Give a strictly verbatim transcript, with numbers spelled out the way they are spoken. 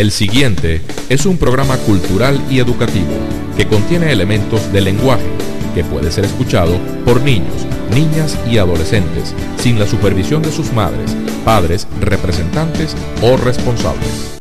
El siguiente es un programa cultural y educativo que contiene elementos de lenguaje que puede ser escuchado por niños, niñas y adolescentes sin la supervisión de sus madres, padres, representantes o responsables.